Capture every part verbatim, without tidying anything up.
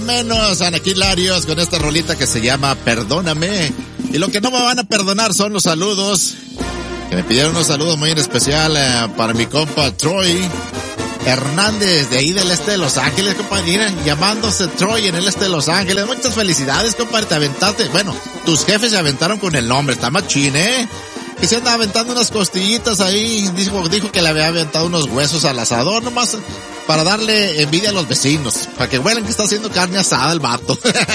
menos Anaquilarios con esta rolita que se llama Perdóname. Y lo que no me van a perdonar son los saludos, que me pidieron unos saludos muy en especial eh, para mi compa Troy Hernández, de ahí del este de Los Ángeles, compadre. Miren, llamándose Troy en el este de Los Ángeles. Muchas felicidades, compadre, te aventaste. Bueno, tus jefes se aventaron con el nombre, está machín, ¿eh? Que se anda aventando unas costillitas ahí. Dijo, dijo que le había aventado unos huesos al asador, nomás para darle envidia a los vecinos, para que huelan que está haciendo carne asada el vato.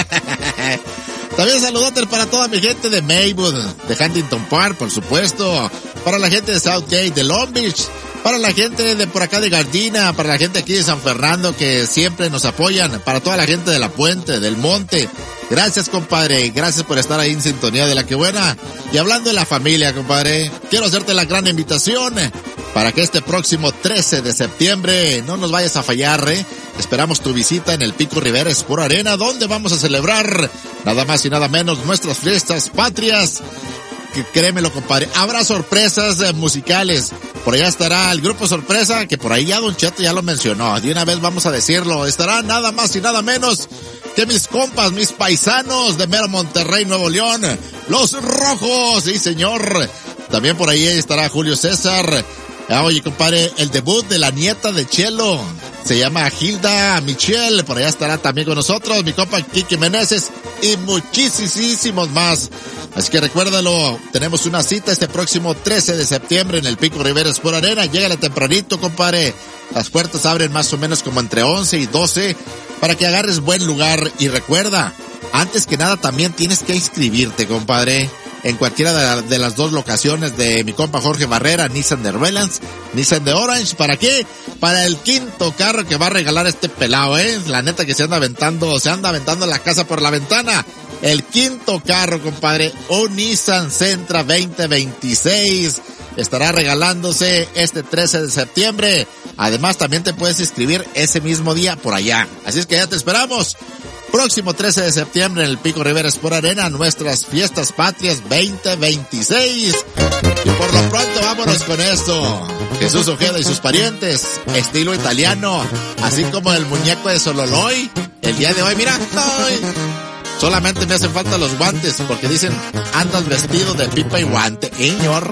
También saludotes para toda mi gente de Maywood, de Huntington Park, por supuesto, para la gente de Southgate, de Long Beach, para la gente de por acá de Gardena, para la gente aquí de San Fernando que siempre nos apoyan, para toda la gente de La Puente, del Monte. Gracias, compadre, gracias por estar ahí en sintonía de La Que Buena. Y hablando de la familia, compadre, quiero hacerte la gran invitación para que este próximo trece de septiembre no nos vayas a fallar, ¿eh? Esperamos tu visita en el Pico Rivera Sport Arena, donde vamos a celebrar nada más y nada menos nuestras fiestas patrias. Que créemelo, compadre, habrá sorpresas eh, musicales. Por allá estará el grupo sorpresa, que por ahí ya Don Cheto ya lo mencionó. De una vez vamos a decirlo. Estará nada más y nada menos que mis compas, mis paisanos de mero Monterrey, Nuevo León, los Rojos, sí señor. También por ahí estará Julio César. Ah, oye, compadre, el debut de la nieta de Chelo, se llama Hilda Michelle, por allá estará también con nosotros, mi compa Kiki Meneses y muchísimos más. Así que recuérdalo, tenemos una cita este próximo trece de septiembre en el Pico Rivera Sport Arena. Llégale tempranito, compadre. Las puertas abren más o menos como entre once y doce para que agarres buen lugar. Y recuerda, antes que nada también tienes que inscribirte, compadre, en cualquiera de, la, de las dos locaciones de mi compa Jorge Barrera, Nissan de Orleans, Nissan de Orange. ¿Para qué? Para el quinto carro que va a regalar este pelado, ¿eh? La neta que se anda aventando, se anda aventando la casa por la ventana. El quinto carro, compadre, un Nissan Sentra veinte veintiséis, estará regalándose este trece de septiembre. Además, también te puedes inscribir ese mismo día por allá. Así es que ya te esperamos. Próximo trece de septiembre en el Pico Rivera Sport Arena, nuestras fiestas patrias veinte veintiséis. Y por lo pronto vámonos con esto. Jesús Ojeda y sus parientes, estilo italiano, así como el muñeco de Sololoy. El día de hoy, mira, ay, solamente me hacen falta los guantes, porque dicen, andas vestido de pipa y guante, señor.